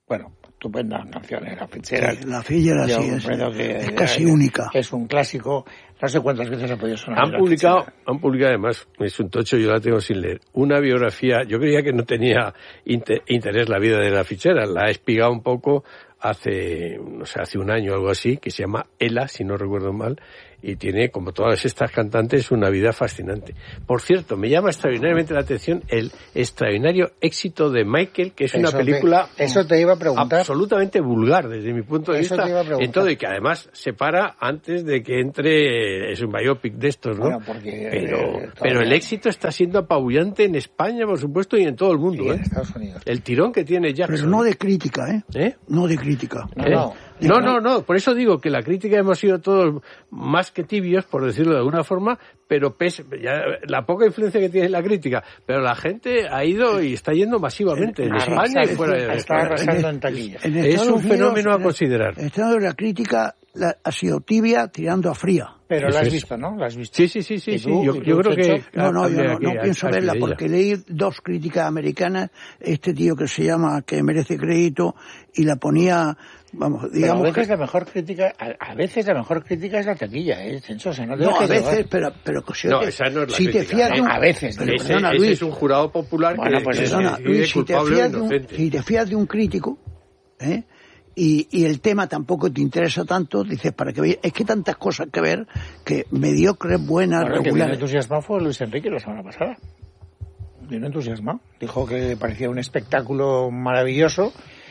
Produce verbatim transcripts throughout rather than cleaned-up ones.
Bueno, estupenda canción, La Fichera. Sí, La Fichera, sí, es, que es casi es, única. Es un clásico, no sé cuántas veces ha podido sonar. Han publicado, han publicado además, es un tocho, yo la tengo sin leer, una biografía. Yo creía que no tenía inter, interés la vida de La Fichera, la he espigado un poco hace, no sé, hace un año o algo así, que se llama Ela, si no recuerdo mal, y tiene, como todas estas cantantes, una vida fascinante. Por cierto, me llama extraordinariamente la atención el extraordinario éxito de Michael, que es eso una película te, eso te iba a preguntar. absolutamente vulgar desde mi punto de eso vista, te iba a preguntar. en todo, y que además se para antes de que entre, es un biopic de estos, ¿no? Bueno, porque, pero, eh, pero el éxito está siendo apabullante en España, por supuesto, y en todo el mundo, y en ¿eh? Estados Unidos. El tirón que tiene Jackson. Pero no de crítica, ¿eh? ¿Eh? No de crítica. No, ¿Eh? no. No, no, no, por eso digo que la crítica hemos sido todos más que tibios, por decirlo de alguna forma, pero pese, ya, la poca influencia que tiene la crítica, pero la gente ha ido y está yendo masivamente en, en España y fuera de Está arrasando en taquilla. En es un Unidos, fenómeno a en, considerar. En Estados Unidos la crítica la, ha sido tibia tirando a fría. Pero Eso la has es. visto, ¿no? ¿La has visto? Sí, sí, sí, sí, sí. tú, Yo, yo creo que... No, no, yo no, que, no pienso verla que porque leí dos críticas americanas, este tío que se llama, que merece crédito, y la ponía, vamos, digamos pero a veces que... la mejor crítica, a, a veces la mejor crítica es la taquilla, ¿eh, Censo? O sea, no, No, a veces, llevar. pero, pero si, No, te, esa no es la si te crítica, fías de un... a veces, pero, ese, perdona, ese Luis, es un jurado popular bueno, que, pues que perdona, decide Luis, si te, culpable o fías de un, inocente. si te fías de un crítico, ¿eh? Y, y el tema tampoco te interesa tanto, dices, para que veas, es que tantas cosas que ver, que mediocres, buenas, Bueno, el que vino regulares. entusiasmado fue Luis Enrique la semana pasada. Vino entusiasmado. Dijo que le parecía un espectáculo maravilloso,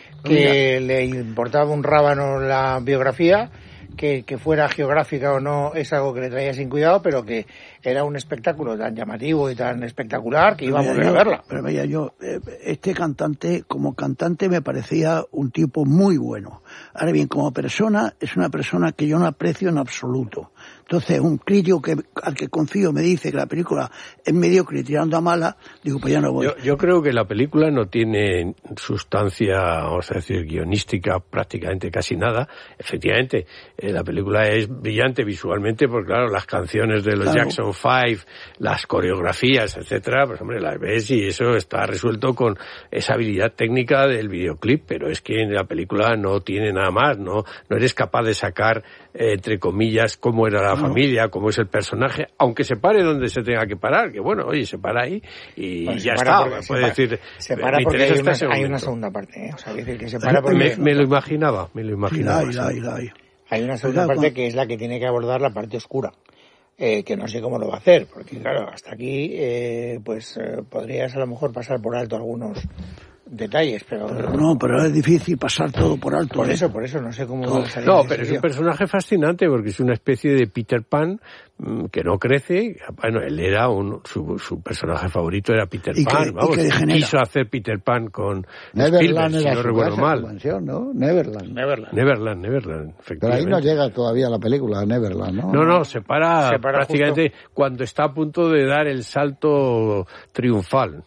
que Mira. le importaba un rábano la biografía, que, que fuera geográfica o no es algo que le traía sin cuidado, pero que era un espectáculo tan llamativo y tan espectacular que iba a volver a verla. Pero vaya, yo, este cantante, como cantante me parecía un tipo muy bueno. Ahora bien, como persona, es una persona que yo no aprecio en absoluto. Entonces, un crítico que, al que confío me dice que la película es mediocre y tirando a mala, digo, pues ya no voy. Yo, yo creo que la película no tiene sustancia, vamos a decir, guionística, prácticamente casi nada. Efectivamente, eh, la película es brillante visualmente, porque claro, las canciones de los claro. Jackson Five, las coreografías, etcétera, pues hombre, las ves y eso está resuelto con esa habilidad técnica del videoclip, pero es que en la película no tiene nada más, no, no eres capaz de sacar, eh, entre comillas, cómo era la familia, cómo es el personaje, aunque se pare donde se tenga que parar, que bueno, oye, se para ahí y bueno, ya está, puede para, decir, se para porque hay una, hay una segunda parte, ¿eh? O sea, decir que se para porque me, me lo imaginaba, me lo imaginaba. Sí, la hay, la hay, la hay. Hay una segunda claro, parte que es la que tiene que abordar la parte oscura, eh, que no sé cómo lo va a hacer, porque claro, hasta aquí, eh, pues eh, podrías a lo mejor pasar por alto algunos detalles, pero... pero no, pero es difícil pasar todo por alto. Por ¿eh? eso, por eso, no sé cómo... No, no pero es un personaje fascinante porque es una especie de Peter Pan mmm, que no crece. Bueno, él era un... Su, su personaje favorito era Peter y Pan. Que, Vamos, y que quiso hacer Peter Pan con Neverland, Spielberg, si no recuerdo mal. Mansión, ¿no? Neverland. Neverland. Neverland, Neverland, pero ahí no llega todavía la película Neverland, ¿no? No, no, se para, se para prácticamente justo cuando está a punto de dar el salto triunfal.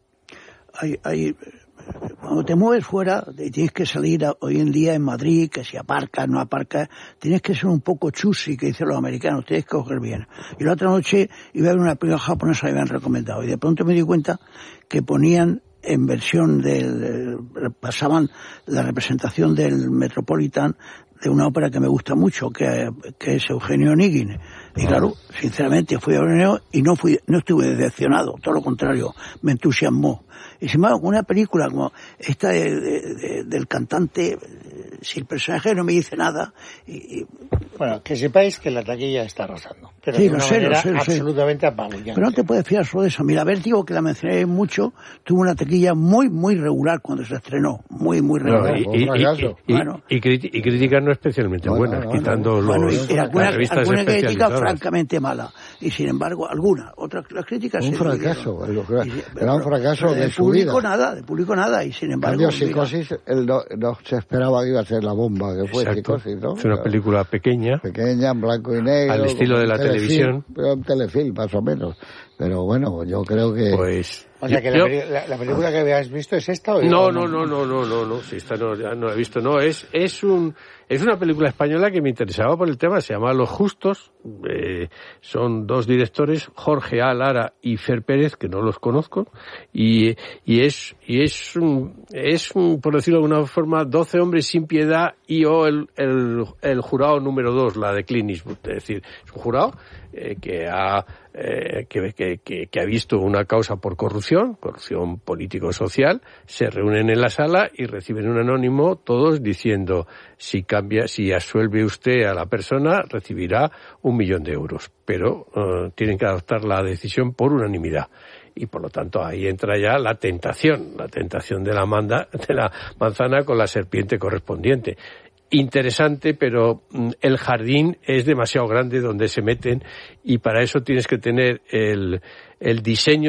Hay... hay... Cuando te mueves fuera, tienes que salir a, hoy en día en Madrid, que si aparcas, no aparcas, tienes que ser un poco chusi, que dicen los americanos, tienes que coger bien. Y la otra noche iba a ver una película japonesa que me habían recomendado, y de pronto me di cuenta que ponían en versión del, pasaban la representación del Metropolitan de una ópera que me gusta mucho, que, que es Eugenio Onegin. Y claro, sinceramente fui a ver y no fui, no estuve decepcionado, todo lo contrario, me entusiasmó. Y sin embargo, una película como esta de, de, de, del cantante, si el personaje no me dice nada... Y, y... Bueno, que sepáis que la taquilla está arrasando. Pero sí, de lo una sé, manera lo sé, lo absolutamente sé. apabullante. Pero no te puedes fiar solo de eso. Mira, Vértigo, que la mencioné mucho, tuvo una taquilla muy, muy regular cuando se estrenó. Muy, muy regular. No, y, y, y, y, bueno, y, y críticas no especialmente bueno, buenas, bueno, quitando los, bueno, y, y alguna, las revistas alguna crítica especializadas. francamente mala. Y sin embargo, alguna. Otras las críticas... Un se fracaso. El, y, era un fracaso pero de, de su público vida. nada, de público nada. Y sin embargo... Cambio, Psicosis, él no, no se esperaba que iba a ser la bomba que fue Exacto. Psicosis, ¿no? Es una pero, película pequeña. Pequeña, en blanco y negro. Al estilo de la telefilm, televisión. Pero un telefilm, más o menos. Pero bueno, yo creo que... Pues... O sea, que yo, la, la, la película que habías visto es esta o no, no, no, no, no, no, no, si esta no, ya no la he visto, no, es, es un, es una película española que me interesaba por el tema, se llama Los Justos, Eh, son dos directores, Jorge A. Lara y Fer Pérez, que no los conozco, y, y es, y es, un, es un, por decirlo de alguna forma, doce hombres sin piedad y o el, el, el jurado número dos, la de Clint Eastwood. Es decir, es un jurado eh, que ha Eh, que, que, que, que ha visto una causa por corrupción, corrupción político-social, se reúnen en la sala y reciben un anónimo todos diciendo si cambia, si absuelve usted a la persona recibirá un millón de euros, pero uh, tienen que adoptar la decisión por unanimidad. Y por lo tanto ahí entra ya la tentación, la tentación de la manda, de la manzana con la serpiente correspondiente. Interesante, pero el jardín es demasiado grande donde se meten y para eso tienes que tener el, el diseño